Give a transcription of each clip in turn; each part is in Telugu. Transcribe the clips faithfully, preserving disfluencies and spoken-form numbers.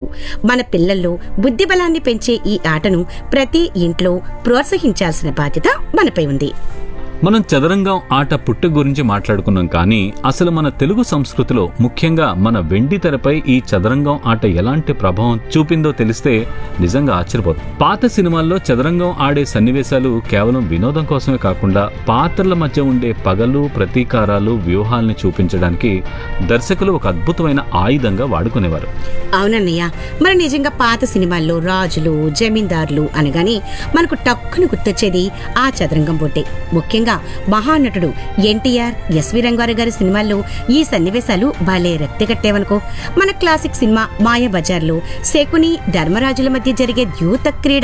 మన పిల్లల్లో బుద్ధి బలాన్ని పెంచే ఈ ఆటను ప్రతి ఇంట్లో ప్రోత్సహించాల్సిన బాధ్యత మనపై ఉంది. మనం చదరంగం ఆట పుట్టుక గురించి మాట్లాడుకున్నాం, కానీ అసలు మన తెలుగు సంస్కృతిలో ముఖ్యంగా మన వెండి తెరపై ఈ చదరంగం ఆట ఎలాంటి ప్రభావం చూపిందో తెలిస్తే నిజంగా ఆశ్చర్యపోతుంది. పాత సినిమాల్లో చదరంగం ఆడే సన్నివేశాలు కేవలం వినోదం కోసమే కాకుండా పాత్రల మధ్య ఉండే పగలు, ప్రతీకారాలు, వ్యూహాల్ని చూపించడానికి దర్శకులు ఒక అద్భుతమైన ఆయుధంగా వాడుకునేవారు. అవునన్నయ్య, మరి నిజంగా పాత సినిమాల్లో రాజులు, జమీందారులు అనగానే మనకు టక్కును గుర్తొచ్చేది ఆ చదరంగం బొట్టే. ముఖ్యంగా మహానటుడు ఎన్టీఆర్, ఎస్వి రంగారావు గారి సినిమాల్లో ఈ సన్నివేశాలు భలే రక్తి కట్టేవనుకో. మన క్లాసిక్ సినిమా మాయాబజార్లో శకుని, ధర్మరాజుల మధ్య జరిగే ద్యూత క్రీడ,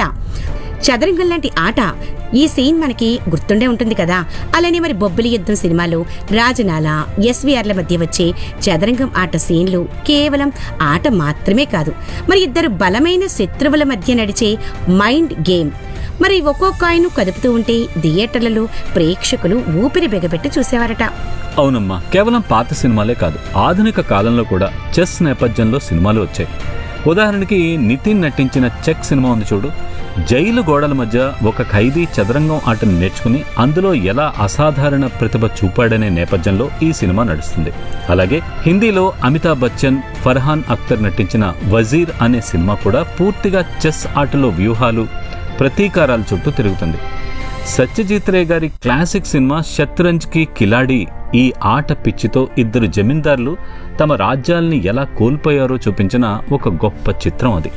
చదరంగం లాంటి ఆట, ఈ సీన్ మనకి గుర్తుండే ఉంటుంది కదా. అలానే మరి బొబ్బిలి యుద్ధం సినిమాలో రాజనాల, ఎస్వీఆర్ల మధ్య వచ్చే చదరంగం ఆట సీన్లు కేవలం ఆట మాత్రమే కాదు, మరి ఇద్దరు బలమైన శత్రువుల మధ్య నడిచే మైండ్ గేమ్. మరి ఒక్కొక్క కాయిన్ కదుపుతూ ఉంటే థియేటర్లలో ప్రేక్షకులు ఊపిరి బిగబెట్టి చూసేవారట. అవునమ్మా, కేవలం పాత సినిమాలే కాదు, ఆధునిక కాలంలో కూడా చెస్ నేపథ్యంలో సినిమాలు వచ్చాయి. ఉదాహరణకి నితిన్ నటించిన చెక్ సినిమా ఉంది చూడు. జైలు గోడల మధ్య ఒక ఖైదీ చదరంగం ఆటను నేర్చుకుని అందులో ఎలా అసాధారణ ప్రతిభ చూపాడనే నేపథ్యంలో ఈ సినిమా నడుస్తుంది. అలాగే హిందీలో అమితాబ్ బచ్చన్, ఫర్హాన్ అఖ్తర్ నటించిన వజీర్ అనే సినిమా కూడా పూర్తిగా చెస్ ఆటలో వ్యూహాలు, ప్రతీకారాల చుట్టూ తిరుగుతుంది. సత్యజిత్ రే గారి క్లాసిక్ సినిమా షత్రంజ్ కి కిలాడి ఈ ఆట పిచ్చితో ఇద్దరు జమీందారులు తమ రాజ్యాల్ని ఎలా కోల్పోయారో చూపించిన ఒక గొప్ప చిత్రం అది.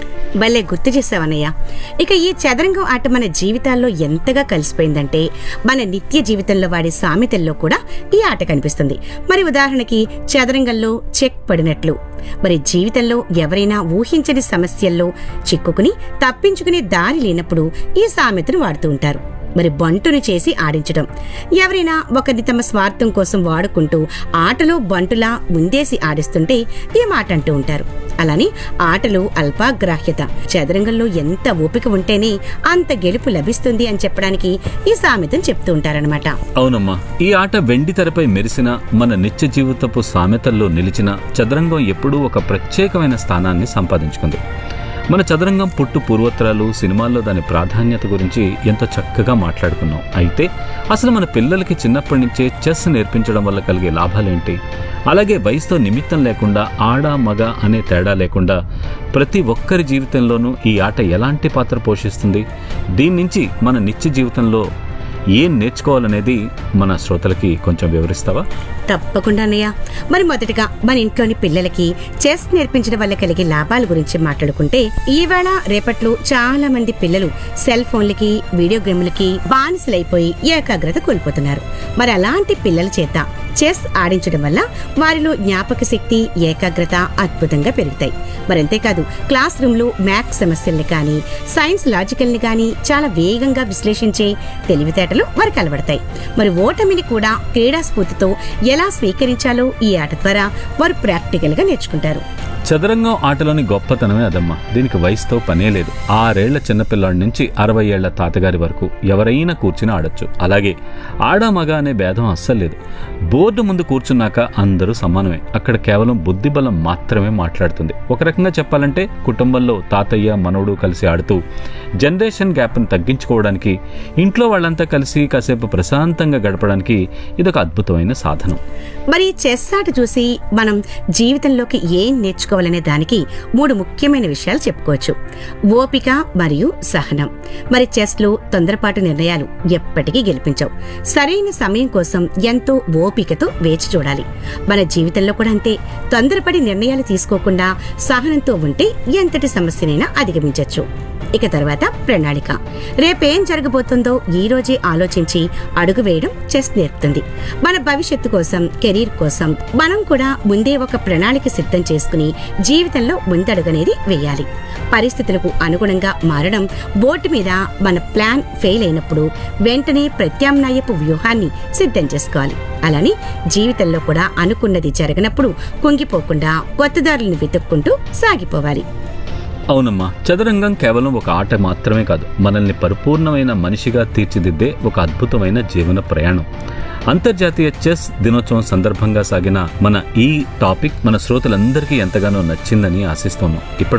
భలే గుర్తు చేసావన్నయ్య. ఇక ఈ చదరంగం ఆట మన జీవితాల్లో ఎంతగా కలిసిపోయిందంటే మన నిత్య జీవితంలో వాడే సామెతల్లో కూడా ఈ ఆట కనిపిస్తుంది. మరి ఉదాహరణకి చదరంగంలో చెక్ పడినట్లు. మరి జీవితంలో ఎవరైనా ఊహించని సమస్యల్లో చిక్కుకుని తప్పించుకునే దారి లేనప్పుడు ఈ సామెతను వాడుతూ ఉంటారు. మరి బంటును చేసి ఆడించడం, ఎవరైనా ఒకరిని తమ స్వార్థం కోసం వాడుకుంటూ ఆటలో బంటులా ముందేసి ఆడిస్తుంటే ఈ మాట అంటూ ఉంటారు. అలానే ఆటలో అల్పాగ్రాహ్యత, చదరంగంలో ఎంత ఓపిక ఉంటేనే అంత గెలుపు లభిస్తుంది అని చెప్పడానికి ఈ సామెతను చెప్తూ ఉంటారనమాట. అవునమ్మా, ఈ ఆట వెండి తెరపై మెరిసిన, మన నిత్య జీవితపు సామెతల్లో నిలిచిన చదరంగం ఎప్పుడూ ఒక ప్రత్యేకమైన స్థానాన్ని సంపాదించుకుంది. మన చదరంగం పుట్టు పూర్వోత్తరాలు, సినిమాల్లో దాని ప్రాధాన్యత గురించి ఎంతో చక్కగా మాట్లాడుకున్నాం. అయితే అసలు మన పిల్లలకి చిన్నప్పటి నుంచే చెస్ నేర్పించడం వల్ల కలిగే లాభాలేంటి? అలాగే వయసుతో నిమిత్తం లేకుండా, ఆడ మగ అనే తేడా లేకుండా ప్రతి ఒక్కరి జీవితంలోనూ ఈ ఆట ఎలాంటి పాత్ర పోషిస్తుంది? దీని నుంచి మన నిత్య జీవితంలో ఏం నేర్చుకోవాలనేది మన శ్రోతలకి కొంచెం వివరిస్తావా? తప్పకుండా అన్నయ్య. మరి మొదటగా మన ఇంట్లోని పిల్లలకి చెస్ నేర్పించడం వల్ల కలిగే లాభాల గురించి మాట్లాడుకుంటే, ఈవేళ రేపట్లో చాలా మంది పిల్లలు సెల్ ఫోన్లకి, వీడియో గేమ్లకి బానిసలైపోయి ఏకాగ్రత కోల్పోతున్నారు. మరి అలాంటి పిల్లల చేత చెస్ ఆడించడం వల్ల వారిలో జ్ఞాపక శక్తి, ఏకాగ్రత అద్భుతంగా పెరుగుతాయి. మరంతేకాదు, క్లాస్ రూమ్ లో మ్యాథ్స్ సమస్యల్ని కానీ, సైన్స్ లాజికల్ ని కానీ చాలా వేగంగా విశ్లేషించే తెలివితేటలు వారికి అలవడతాయి. మరి ఓటమిని కూడా క్రీడా స్ఫూర్తితో ఎలా స్వీకరించాలో ఈ ఆట ద్వారా వారు ప్రాక్టికల్ గా నేర్చుకుంటారు. చదరంగం ఆటలోని గొప్పతనమే అదమ్మా. దీనికి వయసుతో పనే లేదు. ఆరేళ్ల చిన్నపిల్లాడి నుంచి అరవై ఏళ్ల తాతగారి వరకు ఎవరైనా కూర్చుని ఆడొచ్చు. అలాగే ఆడ మగ అనే భేదం అస్సలు లేదు. బోర్డు ముందు కూర్చున్నాక అందరూ సమానమే. అక్కడ కేవలం బుద్ధిబలం మాత్రమే మాట్లాడుతుంది. ఒక రకంగా చెప్పాలంటే కుటుంబంలో తాతయ్య, మనవడు కలిసి ఆడుతూ జనరేషన్ గ్యాప్ను తగ్గించుకోవడానికి, ఇంట్లో వాళ్ళంతా కలిసి కాసేపు ప్రశాంతంగా గడపడానికి ఇదొక అద్భుతమైన సాధనం. మరి చెస్ ఆట చూసి మనం జీవితంలోకి ఏం నేర్చుకోవాలనే దానికి మూడు ముఖ్యమైన విషయాలు చెప్పుకోవచ్చు. ఓపిక మరియు సహనం. మరి చెస్ లో తొందరపాటు నిర్ణయాలు ఎప్పటికీ గెలిపించవు. సరైన సమయం కోసం ఎంతో ఓపికతో వేచి చూడాలి. మన జీవితంలో కూడా అంతే. తొందరపడి నిర్ణయాలు తీసుకోకుండా సహనంతో ఉంటే ఎంతటి సమస్యనైనా అధిగమించవచ్చు. ఇక తర్వాత ప్రణాళిక. రేపేం జరగబోతుందో ఈ రోజే ఆలోచించి అడుగు వేయడం చెస్ నేర్పుతుంది. మన భవిష్యత్తు కోసం, కెరీర్ కోసం మనం కూడా ముందే ఒక ప్రణాళిక సిద్ధం చేసుకుని జీవితంలో ముందడుగనేది వేయాలి. పరిస్థితులకు అనుగుణంగా మారడం. బోర్డు మీద మన ప్లాన్ ఫెయిల్ అయినప్పుడు వెంటనే ప్రత్యామ్నాయపు వ్యూహాన్ని సిద్ధం చేసుకోవాలి. అలానే జీవితంలో కూడా అనుకున్నది జరగనప్పుడు కుంగిపోకుండా కొత్త దారులను వెతుక్కుంటూ సాగిపోవాలి. అవునమ్మా, చదరంగం కేవలం ఒక ఆట మాత్రమే కాదు, మనల్ని పరిపూర్ణమైన మనిషిగా తీర్చిదిద్దే ఒక అద్భుతమైన జీవన ప్రయాణం. అంతర్జాతీయ చెస్ దినోత్సవం సందర్భంగా సాగిన మన ఈ టాపిక్ మన శ్రోతలందరికీ ఎంతగానో నచ్చిందని ఆశిస్తున్నాం.